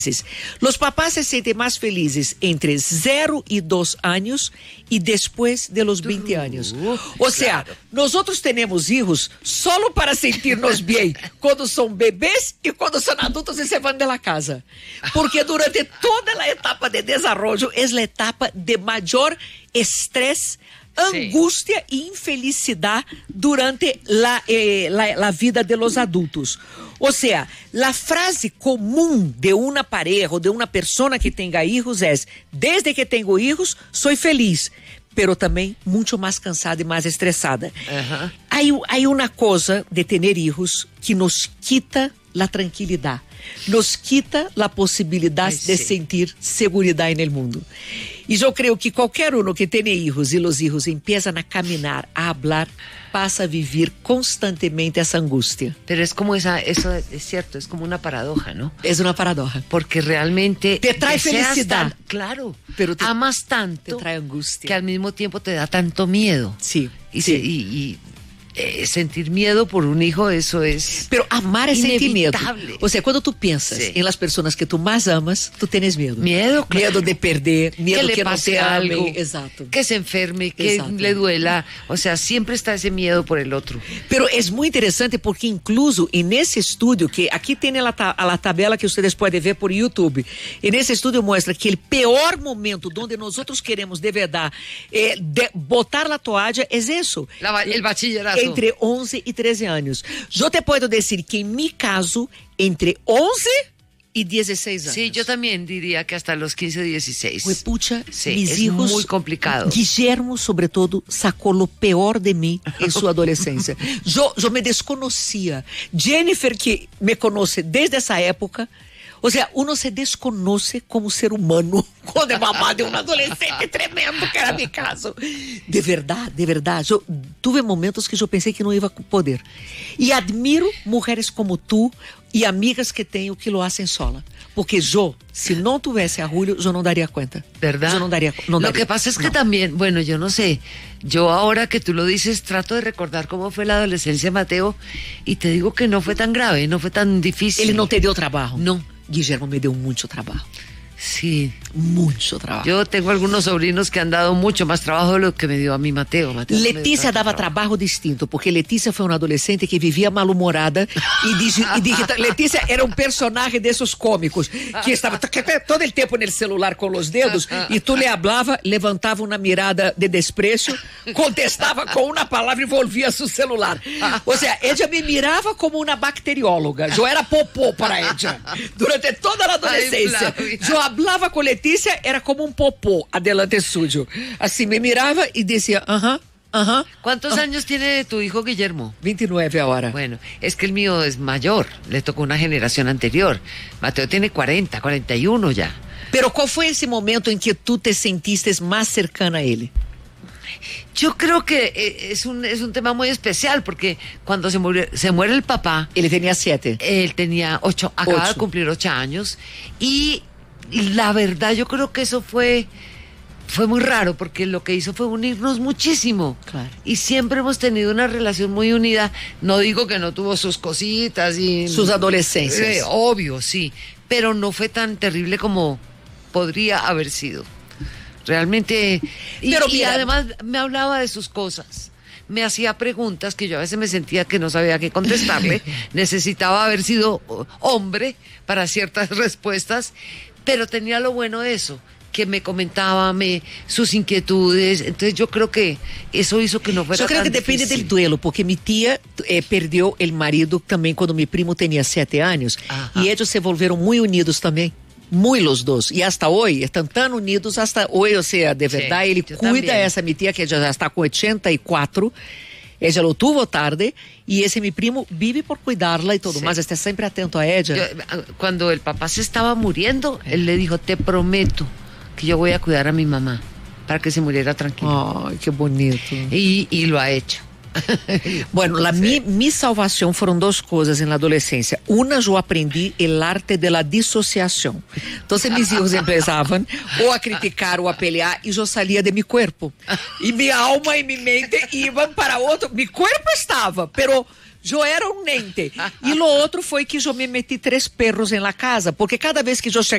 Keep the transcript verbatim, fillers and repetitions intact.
Los papás se sienten más felices entre cero y dos años y después de los veinte años. O sea, claro, nosotros tenemos hijos solo para sentirnos bien cuando son bebés y cuando son adultos y se van de la casa. Porque durante toda la etapa de desarrollo es la etapa de mayor estrés, angustia e infelicidad durante la, eh, la, la vida de los adultos. O sea, la frase común de una pareja o de una persona que tenga hijos es: desde que tengo hijos, soy feliz, pero también mucho más cansada y más estresada. Uh-huh. Hay, hay una cosa de tener hijos que nos quita la tranquilidad, nos quita la posibilidad Ay, de sí. sentir seguridad en el mundo. Y yo creo que cualquier uno que tiene hijos y los hijos empiezan a caminar, a hablar, pasa a vivir constantemente esa angustia. Pero es como esa, eso es cierto, es como una paradoja, ¿no? Es una paradoja. Porque realmente te trae felicidad. Tan, claro, pero te, amas tanto, te trae angustia. Que al mismo tiempo te da tanto miedo. Sí. Y, sí. Se, y, y Eh, sentir miedo por un hijo, eso es pero amar es sentir miedo. O sea, cuando tú piensas sí. en las personas que tú más amas, tú tienes miedo. Miedo, claro. Miedo de perder, miedo que, que le pase no te algo, amen. Exacto. Que se enferme, que Exacto. le duela. O sea, siempre está ese miedo por el otro. Pero es muy interesante porque incluso en ese estudio, que aquí tiene la, ta- la tabela que ustedes pueden ver por YouTube, en ese estudio muestra que el peor momento donde nosotros queremos de verdad eh, de botar la toalla es eso. La, el bachillerato. Entre once y trece años. Yo te puedo decir que en mi caso, entre once y dieciséis años. Sí, yo también diría que hasta los quince, dieciséis. Pues pucha, sí, mis es hijos, muy complicado. Guillermo, sobre todo, sacó lo peor de mí en su adolescencia. yo, yo me desconocía. Jennifer, que me conoce desde esa época, o sea, uno se desconoce como ser humano cuando es mamá de un adolescente tremendo, que era mi caso. De verdad, de verdad. Yo tuve momentos que yo pensé que no iba a poder. Y admiro mujeres como tú y amigas que tengo que lo hacen sola. Porque yo, si no tuviese a Julio, yo no daría cuenta. ¿Verdad? Yo no daría, no lo daría, que pasa es que no. también, bueno, yo no sé, yo ahora que tú lo dices, trato de recordar cómo fue la adolescencia de Mateo y te digo que no fue tan grave, no fue tan difícil. Él no te dio trabajo. No. Guillermo me dio mucho trabajo. Sí. Mucho trabajo. Yo tengo algunos sobrinos que han dado mucho más trabajo de lo que me dio a mí Mateo. Mateo Letícia dava trabalho. trabalho distinto, porque Letícia foi uma adolescente que vivia mal-humorada e, digi, e digita, Letícia era um personagem desses cômicos, que estava todo o tempo no celular com os dedos e tu lhe hablava, levantava uma mirada de desprezo, contestava com uma palavra e volvia seu celular. Ou seja, ela me mirava como uma bacterióloga. Eu era popô para ela. Durante toda a adolescência. Eu hablava com Letícia, era como um popô adelante suyo. Assim, me mirava e dizia, aham, uh-huh, aham. Uh-huh, ¿Cuántos uh-huh. años tiene tu hijo Guillermo? veintinueve ahora. Bueno, es que el mío es mayor, le tocó una generación anterior. Mateo tiene cuarenta, cuarenta y uno ya. Pero ¿cuál fue ese momento en que tú te sentiste más cercana a él? Yo creo que es un, es un tema muy especial porque cuando se muere, se muere el papá... Él tenía siete. Él tenía ocho, acaba ocho. de cumplir ocho años y... Y la verdad, yo creo que eso fue, fue muy raro, porque lo que hizo fue unirnos muchísimo. Claro. Y siempre hemos tenido una relación muy unida. No digo que no tuvo sus cositas y... Sus adolescencias. Eh, obvio, sí. Pero no fue tan terrible como podría haber sido. Realmente... Y, Pero y mira, además me hablaba de sus cosas. Me hacía preguntas que yo a veces me sentía que no sabía qué contestarle. Necesitaba haber sido hombre para ciertas respuestas. Pero tenía lo bueno de eso, que me comentaba me, sus inquietudes. Entonces yo creo que eso hizo que no fuera tan difícil. Yo creo que depende del duelo, porque mi tía eh, perdió el marido también cuando mi primo tenía siete años. Ajá. Y ellos se volvieron muy unidos también. Muy los dos. Y hasta hoy, están tan unidos hasta hoy. O sea, de verdad, sí, él cuida también. A esa mi tía que ya está con ochenta y cuatro. Ella lo tuvo tarde y ese mi primo vive por cuidarla y todo, sí. Más está siempre atento a ella. Yo, cuando el papá se estaba muriendo, él le dijo, te prometo que yo voy a cuidar a mi mamá para que se muriera tranquila. Ay, qué bonito. Y, y lo ha hecho. Bueno, la, sí. mi, mi salvación fueron dos cosas en la adolescencia. Una, yo aprendí el arte de la disociación. Entonces mis hijos empezaban o a criticar o a pelear y yo salía de mi cuerpo. Y mi alma y mi mente iban para otro. Mi cuerpo estaba, pero... Eu era um nente. E lo outro foi que eu me meti três perros em la casa, porque cada vez que eu